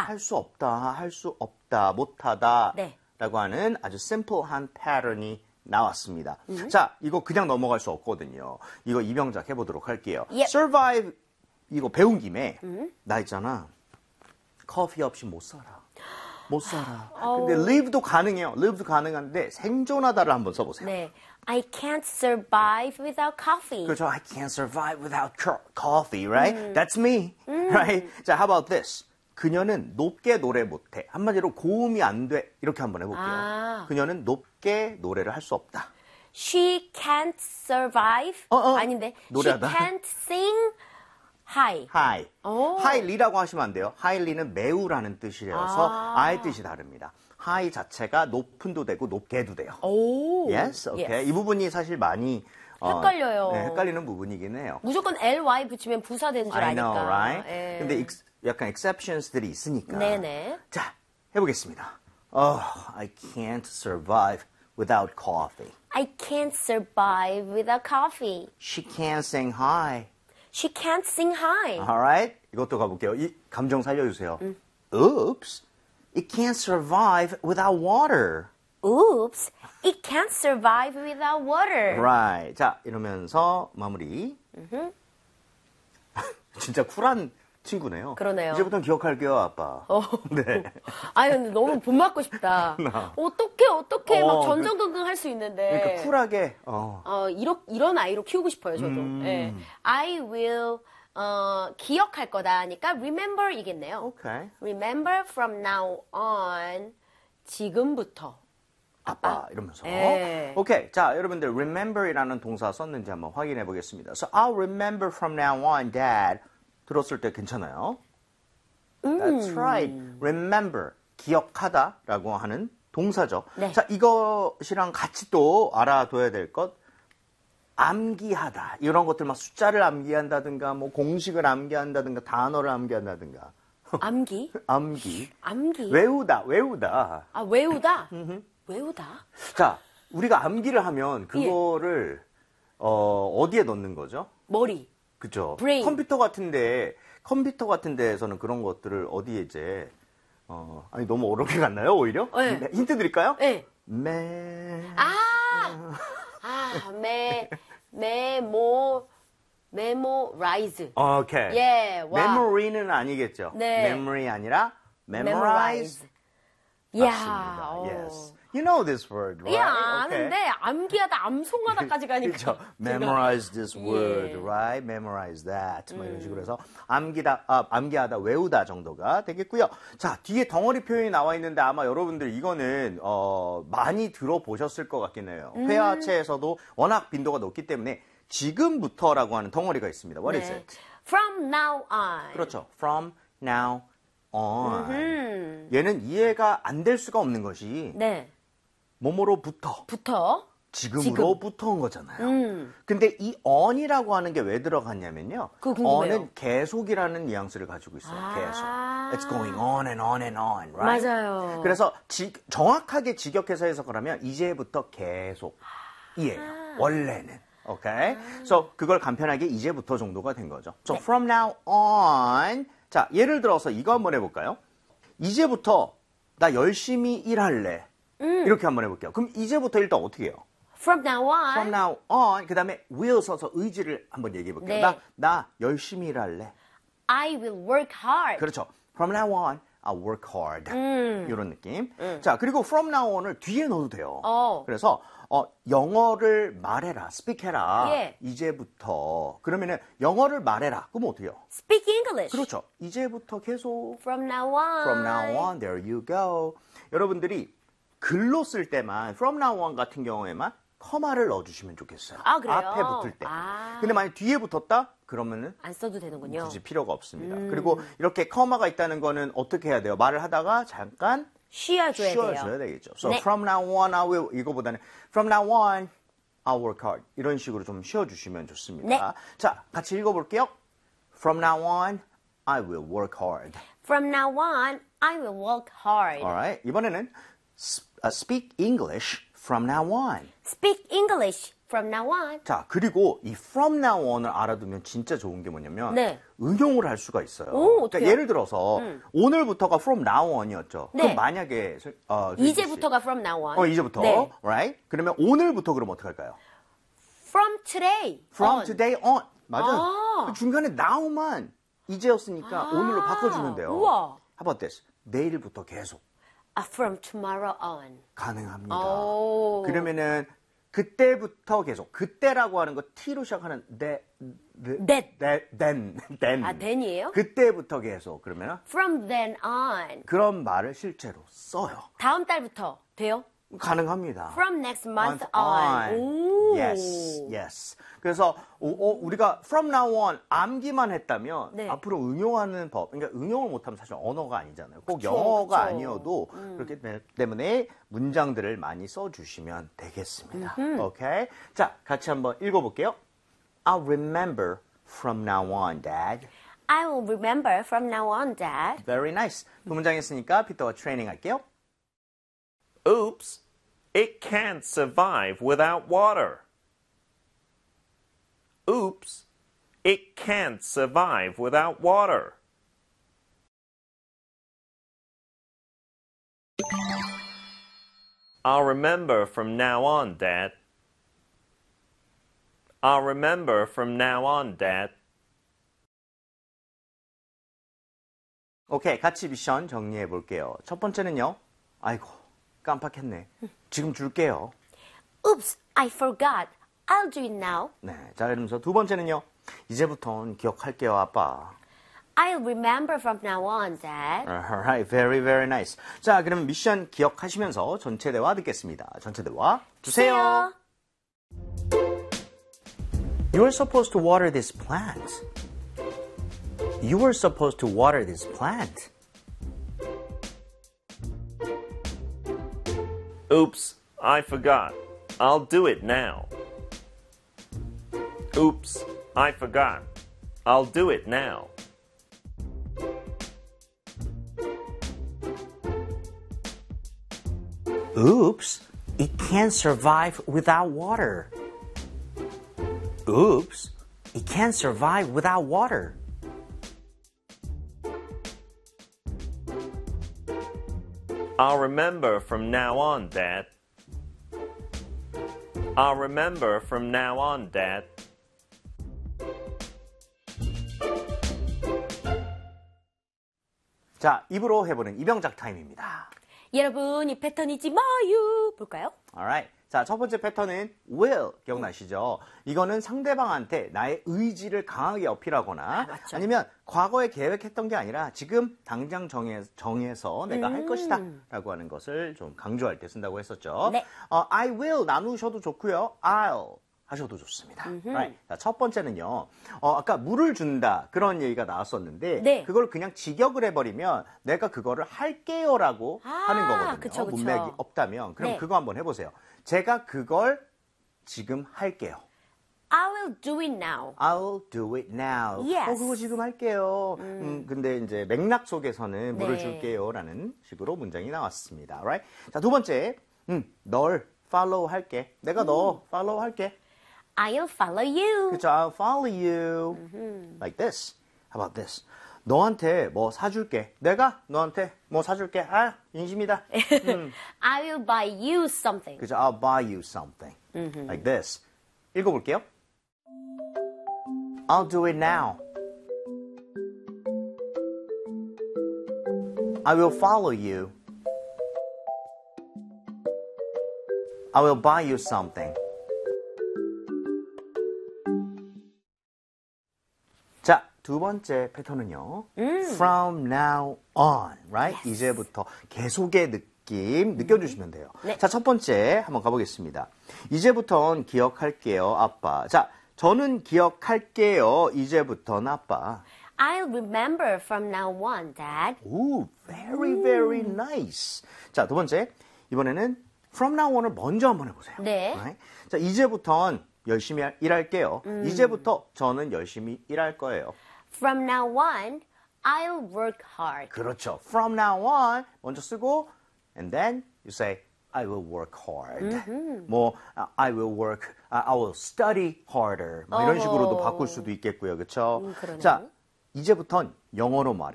할 수 없다, 할 수 없다, 못하다 네. 라고 하는 아주 심플한 패턴이 나왔습니다. 자, 이거 그냥 넘어갈 수 없거든요. 이거 이병작 해보도록 할게요. Yep. survive 이거 배운 김에 나 있잖아. 커피 없이 못 살아. 못 살아. 근데 live도 가능해요. live도 가능한데 생존하다를 한번 써보세요. 네. I can't survive without coffee. 그렇죠. I can't survive without coffee, right? That's me, right? 자, how about this? 그녀는 높게 노래 못해. 한마디로 고음이 안 돼. 이렇게 한번 해볼게요. 그녀는 높게 노래를 할 수 없다. She can't survive. 아닌데. 노래하다. She can't sing high. high. highly라고 하시면 안 돼요. highly는 매우라는 뜻이라서 I의 뜻이 다릅니다. high 자체가 높은도 되고 높게도 돼요. 오. Yes, okay. Yes. 이 부분이 사실 많이 헷갈려요. 네, 헷갈리는 부분이긴 해요. 무조건 ly 붙이면 부사되는 줄 I 아니까. know, right? 예. 근데 약간 exceptions들이 있으니까. 네네. 자, 해보겠습니다. Oh, I can't survive without coffee. I can't survive without coffee. She can't sing high. She can't sing high. Alright? 이것도 가볼게요. 이 감정 살려주세요. Oops, it can't survive without water. Oops, it can't survive without water. Right. 자, 이러면서 마무리. 진짜 쿨한 친구네요. 그러네요. 이제부터는 기억할게요, 아빠. 네. 아유, 근데 너무 본 맞고 싶다. 어떻게 막 전전긍긍 할 수 있는데. 그러니까 쿨하게. 이런 아이로 키우고 싶어요, 저도. 예. I will 기억할 거다니까 remember이겠네요. Okay. Remember from now on. 지금부터. 아빠 이러면서. 예. 오케이. 자, 여러분들 remember이라는 동사 썼는지 한번 확인해 보겠습니다. So I'll remember from now on, Dad. 들었을 때 괜찮아요. That's right. Remember, 기억하다라고 하는 동사죠. 네. 자, 이것이랑 같이 또 알아둬야 될 것, 암기하다. 이런 것들 막 숫자를 암기한다든가, 뭐 공식을 암기한다든가, 단어를 암기한다든가. 암기? 암기. 암기. 외우다. 아, 외우다? 외우다? 자, 우리가 암기를 하면 그거를 어디에 넣는 거죠? 머리. 그죠. brain. 컴퓨터 같은 데에서는 그런 것들을 어디에 이제 아니 너무 어렵게 갔나요 오히려? 네. 힌트 드릴까요? 네. memorize. 오케이. 예, 와. memory는 아니겠죠. 네. memory 아니라 memorize. 맞습니다. Yes. You know this word, right? 예, 아는데 암기하다, 암송하다까지 가니까. 그렇죠. Memorize this word, right? Memorize that. 뭐 이런 식으로 해서 암기하다, 외우다 정도가 되겠고요. 자, 뒤에 덩어리 표현이 나와 있는데 아마 여러분들 이거는 많이 들어보셨을 것 같긴 해요. 회화체에서도 워낙 빈도가 높기 때문에 지금부터라고 하는 덩어리가 있습니다. What is it? From now on. 그렇죠. From now on. 얘는 이해가 안 될 수가 없는 것이 네. 뭐뭐로부터 지금으로부터 온 거잖아요. 근데 이 on이라고 하는 게 왜 들어갔냐면요. on은 계속이라는 뉘앙스를 가지고 있어요. 계속. It's going on and on and on, right? 맞아요. 그래서 정확하게 직역해서 해석을 하면 이제부터 계속이에요. 원래는. Okay? So 그걸 간편하게 이제부터 정도가 된 거죠. So 네. from now on. 자, 예를 들어서 이거 한번 해볼까요? 이제부터 나 열심히 일할래. 이렇게 한번 해볼게요. 그럼 이제부터 일단 어떻게 해요? From now on. From now on. 그 다음에 will 써서 의지를 한번 얘기해볼게요. 네. 나 열심히 일할래. I will work hard. 그렇죠. From now on, I'll work hard. 이런 느낌. 자, 그리고 from now on을 뒤에 넣어도 돼요. 그래서 영어를 말해라, speak해라. 예. 이제부터. 그러면은 영어를 말해라. 그럼 어떻게 해요? Speak English. 그렇죠. 이제부터 계속. From now on. From now on, there you go. 여러분들이 글로 쓸 때만 from now on 같은 경우에만 커마를 넣어주시면 좋겠어요. 아, 그래요? 앞에 붙을 때. 근데 만약 뒤에 붙었다? 그러면은 안 써도 되는군요. 굳이 필요가 없습니다. 그리고 이렇게 커마가 있다는 거는 어떻게 해야 돼요? 말을 하다가 잠깐 쉬어줘야 되겠죠. So 네. from now on, I will 이거보다는 from now on, I'll work hard. 이런 식으로 좀 쉬어주시면 좋습니다. 네. 자, 같이 읽어볼게요. From now on, I will work hard. From now on, I will work hard. Alright. 이번에는 speak English from now on. Speak English From now on. 자, 그리고 이 from now on을 알아두면 진짜 좋은 게 뭐냐면 네. 응용을 할 수가 있어요. 오, 어떡해요? 그러니까 예를 들어서 오늘부터가 from now on이었죠. 네. 그럼 만약에 이제부터가 from now on. 이제부터. 네. right? 그러면 오늘부터 그럼 어떻게 할까요? From today. From on. today on. 맞아요. 아. 그 중간에 now만 이제였으니까 오늘로 바꿔주면 돼요. 우와. How about this? 내일부터 계속 From tomorrow on. 가능합니다. 오. 그러면은 그때부터 계속 그때라고 하는 거 T로 시작하는 then. 아, then이에요? 그때부터 계속 그러면 From then on. 그런 말을 실제로 써요. 다음 달부터 돼요? 가능합니다. From next month on. 오. Yes. 그래서 우리가 from now on 암기만 했다면 네. 앞으로 응용하는 법, 그러니까 응용을 못하면 사실 언어가 아니잖아요. 꼭 그쵸, 영어가 그쵸. 아니어도 그렇기 때문에 문장들을 많이 써주시면 되겠습니다. 오케이? 자, 같이 한번 읽어볼게요. I'll remember from now on, Dad. I will remember from now on, Dad. Very nice. 두 문장 했으니까 피터와 트레이닝 할게요. Oops, it can't survive without water. Oops, it can't survive without water. I'll remember from now on, Dad. I'll remember from now on, Dad. 오케이, 같이 미션 정리해 볼게요. 첫 번째는요. 아이고, 깜빡했네. 지금 줄게요. Oops, I forgot. I'll do it now. 네, 자, 그러면서 두 번째는요. 이제부턴 기억할게요, 아빠. I'll remember from now on, Dad. Alright, very, very nice. 자, 그럼 미션 기억하시면서 전체 대화 듣겠습니다. 전체 대화 주세요. You were supposed to water this plant. You were supposed to water this plant. Oops, I forgot. I'll do it now. Oops, I forgot. I'll do it now. Oops, it can't survive without water. Oops, it can't survive without water. I'll remember from now on, Dad. I'll remember from now on, Dad. 자, 입으로 해보는 이병작 타임입니다. 여러분, 이 패턴 잊지 마요. 볼까요? Alright. 자, 첫 번째 패턴은 will. 기억나시죠? 이거는 상대방한테 나의 의지를 강하게 어필하거나 맞죠. 아니면 과거에 계획했던 게 아니라 지금 당장 정해서 내가 할 것이다 라고 하는 것을 좀 강조할 때 쓴다고 했었죠. 네. I will 나누셔도 좋고요. I'll 하셔도 좋습니다. Right. 자, 첫 번째는요. 아까 물을 준다 그런 얘기가 나왔었는데 네. 그걸 그냥 직역을 해버리면 내가 그거를 할게요라고 하는 거거든요. 그쵸, 그쵸. 문맥이 없다면 그럼 네. 그거 한번 해보세요. 제가 그걸 지금 할게요. I will do it now. I'll do it now. Yes. 그거 지금 할게요. 근데 이제 맥락 속에서는 물을 네. 줄게요라는 식으로 문장이 나왔습니다. Right? 자, 두 번째, 널 follow 할게. 내가 너 follow 할게. I'll follow you. 그쵸? I'll follow you. Like this. How about this? 너한테 뭐 사줄게. 내가 너한테 뭐 사줄게. 아, 인심이다. I will buy you something. 그죠? I'll buy you something. Like this. 읽어볼게요. I'll do it now. I will follow you. I will buy you something. 자, 두 번째 패턴은요. From now on, right? Yes. 이제부터 계속의 느낌 느껴주시면 돼요. 네. 자, 첫 번째 한번 가보겠습니다. 이제부턴 기억할게요, 아빠. 자, 저는 기억할게요. 이제부턴 아빠. I'll remember from now on, Dad. 오, very, very nice. 자, 두 번째. 이번에는 from now on을 먼저 한번 해보세요. 네. Right? 자, 이제부턴 열심히 일할게요. 이제부터 저는 열심히 일할 거예요. From now on, I'll work hard. 그렇죠. From now on 먼저 쓰고 and then you say I will work hard. 뭐 I will study harder. 뭐 이런 식으로도 바꿀 수도 있겠고요. 그렇죠? 그러네요. 자, 이제부턴 영어로 말해.